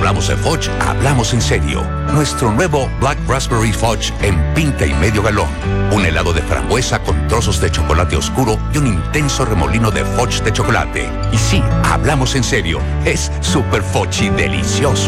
hablamos de Fudge, hablamos en serio. Nuestro nuevo Black Raspberry Fudge en pinta y medio galón. Un helado de frambuesa con trozos de chocolate oscuro y un intenso remolino de Fudge de chocolate. Y sí, hablamos en serio. Es super Fudgy delicioso.